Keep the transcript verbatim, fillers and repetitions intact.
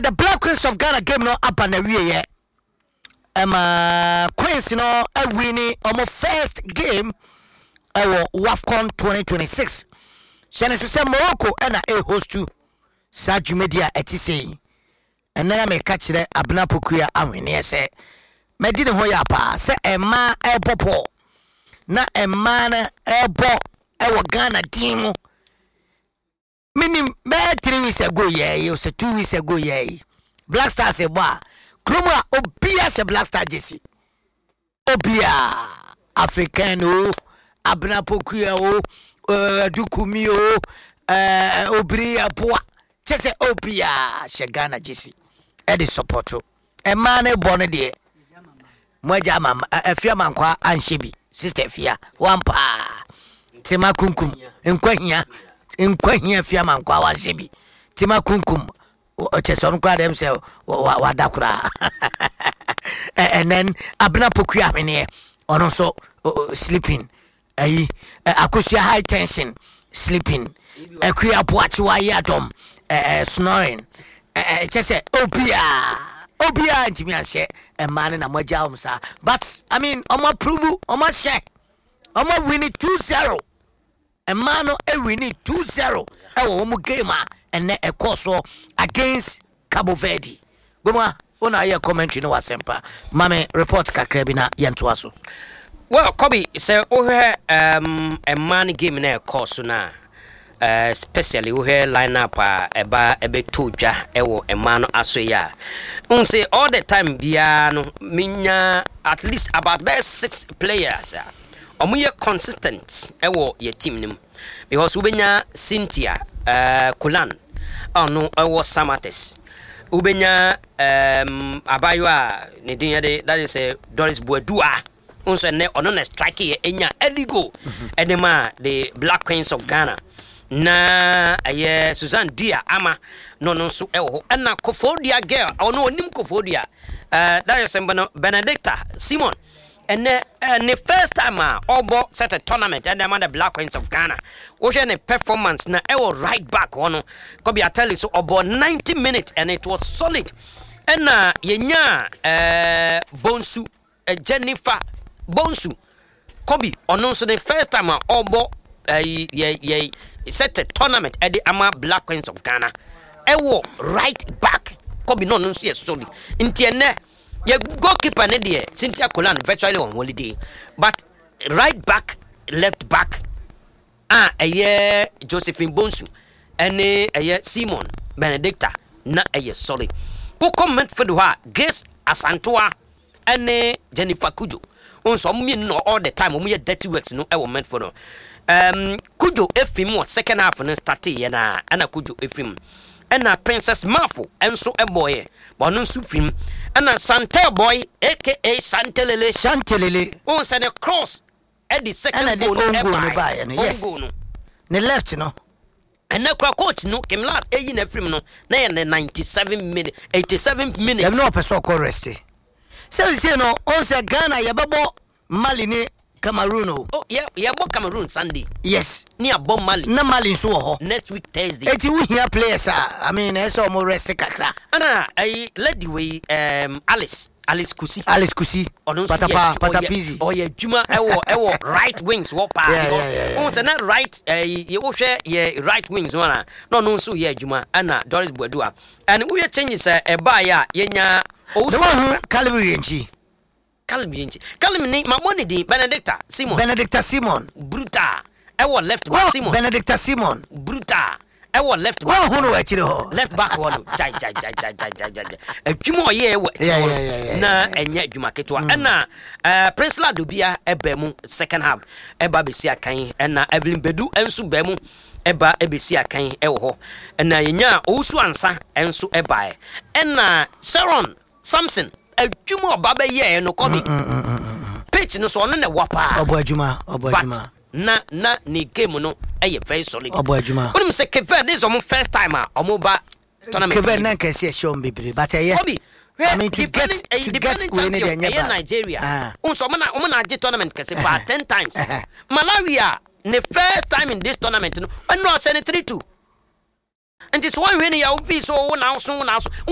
the Black Queens of Ghana game no up and away ye. Emma Queens no a winning on first game our WAFCON twenty twenty-six. Shana say Morocco and a host to Saju Media etise. And then I may catch the Abna Pokuya Awini say me didn't hoya pa say Emma e popo. Na Emma e bo e Ghana team. Minim be three weeks ago yeah, you say two weeks ago yeah. Black Stars say boy, Kroma obia say Black Star Jesse. Obia African o, Abna Pokuya o, uh, Dukumi o, uh, Obria boy. Just say obia she Ghana Jesse. E dey support o. E man e born there. Moja mama, afia mankwa anshebi. Sister Fia, one pa. Tema kunkum, enkwahia. Enkwahia fia mankwa wanshebi. Tema kunkum. Ocheson kwa dem se wadakura. And then Abna Pokuya mene ono so sleeping. Ayi akusia high tension sleeping. Akuya boachi wa yadom snoring. Just say obia. Obia ntimi anse e man na moja umsa. But I mean omo prove omo share. Omo win it two zero. E man no e win it two zero. E wo omo game and e course against Cabo Verde. Goma una ye commentary no wasempa. Mame report kakra bi na yento aso. Well, Kobe say o he um a man game na e course na Uh, especially we hear line up uh, eba ebe toja ewo emano aso ya. Un say all the time bia no minya at least about best six players. Uh, omo ye consistent ewo ye team nim because ubenya Cynthia uh, Kulan ono ewo Samates. Ubenya um Abaywa ne din yade that is uh, Doris Boadua. Un say ne ono na strike ye enya eligo edema the Black Queens of Ghana. Na aye Susan Dia ama no no so ewo na Kofodia girl or no nim Kofodia uh that is Benedicta Simon and uh, the first time uh, obo set a tournament and the Black Queens of Ghana wo share performance na ewo right back ono ko be tell you so about ninety minutes and it was solid and na yenya uh Bonsu uh, Jennifer Bonsu Kobe ono so the first time uh, obo uh, ye ye set a tournament at the Ama Black Queens of Ghana. Ewo right back. Kobe no no see solid. Intiene ye goalkeeper ne there Cynthia Kolan virtually on holiday. But right back, left back. Ah, aye Josephine Bonsu. Ene aye Simon Benedicta na aye solid. Who comment for the Grace Asantua ene Jennifer Kujo. On some mean no all the time we dirty works no ever meant for no. Um, Kujo Efim was second half and started na ana Kujo Efim. And a Princess Mafu and so a boy, Bonon Sufim, and a Santa boy, aka Santelele Santelele. Oh, send a cross at the second and goal no buy and yes. Ne left no. And no coach no came last eighteen Efim no. Nay and the ninety-seven minutes, eighty-seven minutes. You have no person call resty. So you know, also Ghana Yababo Maline. Cameroon. Oh, yeah, yeah, about Cameroon Sunday. Yes. Near Bon Mali. No Mali so next week Thursday. It's we here players. I mean, it's all more rest. Anna, I led the way. Um, Alice, Alice Kusi, Alice Kusi. Patapa, Patapizi. Oh yeah, Juma. Ewo, ewo, right wings. What part? Yeah, yeah, yeah. Oh, so not right. Uh, you share yeah, right wings. One. No, no, so yeah, Juma. Anna, Doris Boadua. And we are changing uh, a buyer. Yenya. Oh, the one who Calvary. Calvin, Calvin, my money, the Benedicta Simon. Benedicta Simon. Bruta. I was left back. Well, Simon. Benedicta Simon. Bruta. I was left back. Well, who know actually? Left back one. Jai, jai, jai, jai, jai, jai, jai. A Jumo ye. Yeah, yeah, yeah. Na and yet Juma Ketwa. And na uh Prince Ladubia Ebemu second half. Eba Besia Kain and na Evelyn Bedu and Subemu. Eba Ebesia Kain Eho. And na yenya Osu Ansa and Su Ebae. And na Sharon Samson. A Juma Baba ye no Kobe. Pitch no so na wapa. Obo Juma, Obo Juma. Na na ni game no eh very solid. Obo Juma. When me say Kevin this on first time ah omo ba tournament. Kevin na can see show me but eh. I mean to get to get win it in Nigeria. Un so na omo na tournament kese ba ten times. Malawi the first time in this tournament no, I know I send it three two. And this one when you are so now soon now.